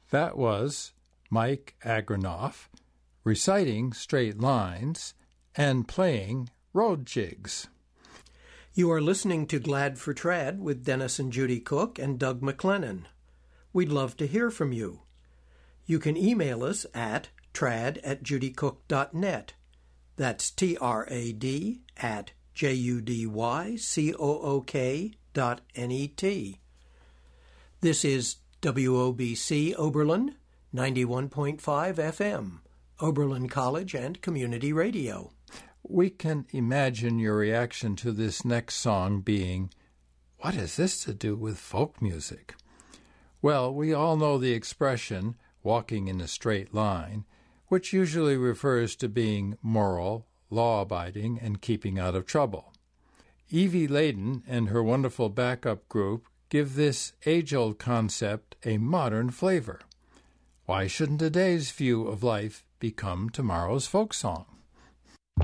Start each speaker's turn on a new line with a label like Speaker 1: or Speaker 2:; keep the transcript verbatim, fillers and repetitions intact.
Speaker 1: That was Mike Agranoff reciting straight lines and playing road jigs.
Speaker 2: You are listening to Glad for Trad with Dennis and Judy Cook and Doug McLennan. We'd love to hear from you. You can email us at trad at judycook dot net. That's T R A D at J U D Y C O O K dot N E T. This is W O B C Oberlin, ninety-one point five F M, Oberlin College and Community Radio.
Speaker 1: We can imagine your reaction to this next song being, what has this to do with folk music? Well, we all know the expression, walking in a straight line, which usually refers to being moral, law-abiding, and keeping out of trouble. Evie Layden and her wonderful backup group give this age-old concept a modern flavor. Why shouldn't today's view of life become tomorrow's folk song?